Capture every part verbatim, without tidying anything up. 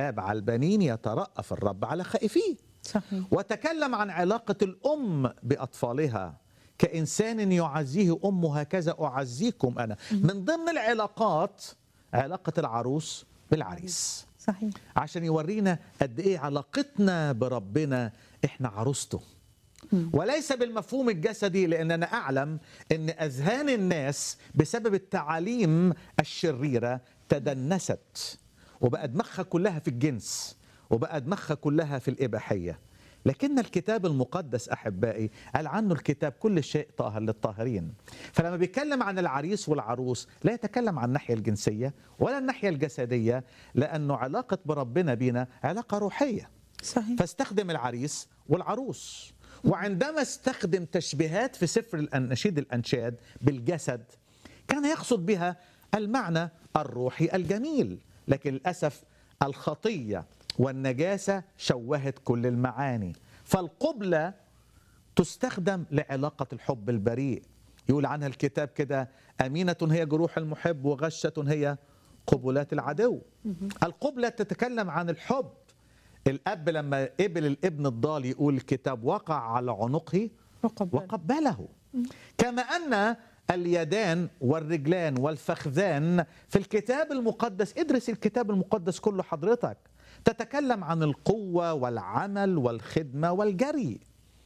الآب على البنين يترأف الرب على خائفيه. صحيح. وتكلم عن علاقة الأم بأطفالها، كإنسان يعزيه أمه هكذا أعزيكم أنا. من ضمن العلاقات علاقة العروس بالعريس، صحيح. عشان يورينا قد إيه علاقتنا بربنا إحنا عروسته، وليس بالمفهوم الجسدي، لأن أنا أعلم أن أذهان الناس بسبب التعاليم الشريرة تدنست وبقى دماغها كلها في الجنس وبقى دماغها كلها في الإباحية. لكن الكتاب المقدس أحبائي قال عنه الكتاب كل شيء طاهر للطاهرين. فلما بيتكلم عن العريس والعروس لا يتكلم عن الناحية الجنسية ولا الناحية الجسدية، لأنه علاقة بربنا بينا علاقة روحية. صحيح. فاستخدم العريس والعروس. وعندما استخدم تشبيهات في سفر الأناشيد الأنشاد بالجسد كان يقصد بها المعنى الروحي الجميل، لكن للأسف الخطية والنجاسة شوهت كل المعاني. فالقبلة تستخدم لعلاقة الحب البريء، يقول عنها الكتاب كده: أمينة هي جروح المحب وغشة هي قبلات العدو. القبلة تتكلم عن الحب. الأب لما قبل الابن الضال يقول الكتاب وقع على عنقه وقبل. وقبله. كما أن اليدان والرجلان والفخذان في الكتاب المقدس، ادرس الكتاب المقدس كله حضرتك، تتكلم عن القوة والعمل والخدمة والجري.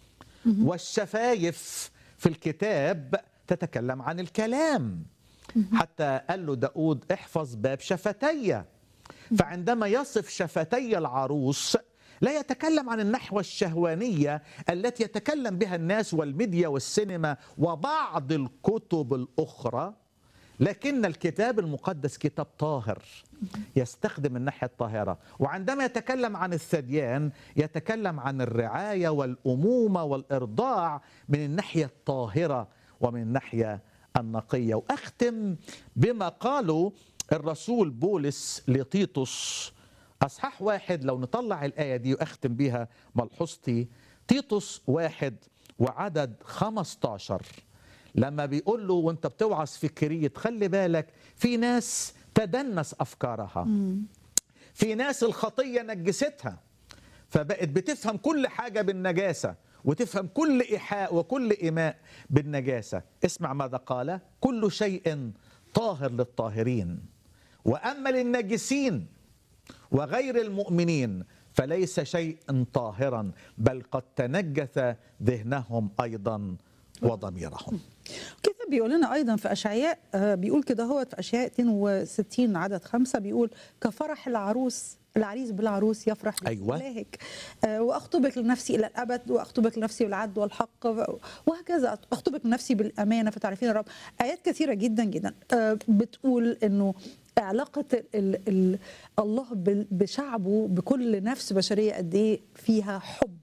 والشفايف في الكتاب تتكلم عن الكلام، حتى قال له داود احفظ باب شفتي. فعندما يصف شفتي العروس لا يتكلم عن النحو الشهوانية التي يتكلم بها الناس والميديا والسينما وبعض الكتب الأخرى، لكن الكتاب المقدس كتاب طاهر يستخدم الناحية الطاهرة. وعندما يتكلم عن الثديان يتكلم عن الرعاية والأمومة والإرضاع من الناحية الطاهرة ومن الناحية النقية. وأختم بما قالوا الرسول بولس لتيتوس، أصحاح واحد، لو نطلع الآية دي وأختم بيها ملحوظتي. تيتوس واحد وعدد خمسة عشر، لما بيقول له وانت بتوعظ في كريت خلي بالك في ناس تدنس أفكارها، في ناس الخطية نجستها فبقت بتفهم كل حاجة بالنجاسة وتفهم كل إيحاء وكل إيماء بالنجاسة. اسمع ماذا قال: كل شيء طاهر للطاهرين، وأما للناجسين وغير المؤمنين فليس شيء طاهرا، بل قد تنجس ذهنهم أيضا وضميرهم. كده بيقول لنا أيضا في أشعياء، بيقول كده هو في أشعياء اثنين وستين عدد خمسة، بيقول كفرح العروس العريس بالعروس يفرح أيوة. بإلهك، وأخطبك لنفسي إلى الأبد، وأخطبك لنفسي بالعدل والحق، وهكذا أخطبك لنفسي بالأمانة فتعرفين الرب. آيات كثيرة جدا جدا بتقول إنه علاقة ال ال الله بشعبه بكل نفس بشرية قد إيه فيها حب.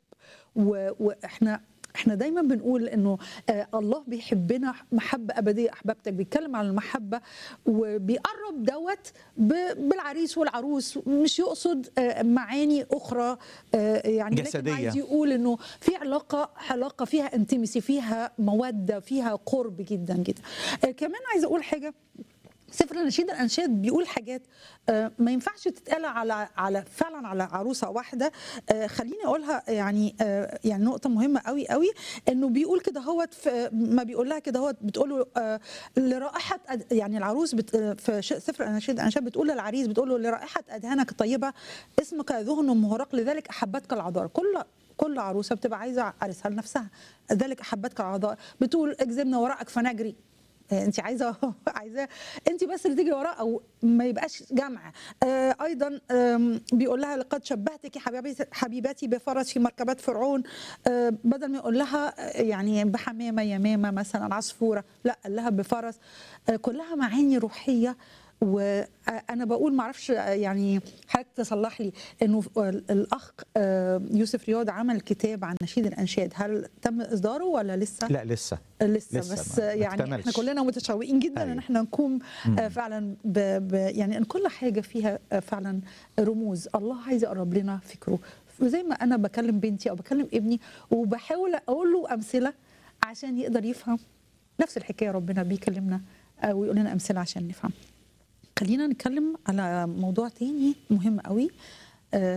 وإحنا احنا دايما بنقول انه الله بيحبنا محبه ابديه. احببتك بيتكلم عن المحبه وبيقرب دوت بالعريس والعروس، مش يقصد معاني اخرى يعني جسدية. لكن عايز يقول انه في علاقه علاقه فيها انتمسي، فيها موده، فيها قرب جدا جدا. كمان عايز اقول حاجه، سفر الأناشيد الأنشاد بيقول حاجات ما ينفعش تتقال على على فعلا على عروسه واحده. خليني اقولها يعني يعني نقطه مهمه قوي قوي، انه بيقول كده هو ما بيقول لها كده هو بتقول له لرائحه، يعني العروس في سفر الأناشيد الأنشاد بتقول للعريس، بتقول له لرائحه اذهانك طيبه اسمك ذهن مهرق لذلك احبتك العذارى. كل كل عروسه بتبقى عايزه عريسها لنفسها، ذلك احبتك العذارى. بتقول اجذبنا وراءك فنجري، انت عايزه عايزه انت بس اللي تيجي وراه او ما يبقاش جمع. آه ايضا آه بيقول لها لقد شبهتك حبيبتي حبيبتي بفرس في مركبات فرعون، آه بدل ما يقول لها يعني بحمامه يمامه مثلا عصفوره، لا قال لها بفرس. آه كلها معاني روحيه. وانا بقول ما اعرفش يعني حضرتك تصلح لي انه الاخ يوسف رياض عمل كتاب عن نشيد الانشاد، هل تم اصداره ولا لسه؟ لا لسه لسه, لسه بس ما يعني ما احنا كلنا متشوقين جدا أيوه. ان احنا نكون مم. فعلا ب ب يعني ان كل حاجه فيها فعلا رموز. الله عايز يقرب لنا فكره، زي ما انا بكلم بنتي او بكلم ابني وبحاول اقول له امثله عشان يقدر يفهم. نفس الحكايه ربنا بيكلمنا ويقول لنا امثله عشان نفهم. خلينا نتكلم على موضوع تاني مهم قوي. آه،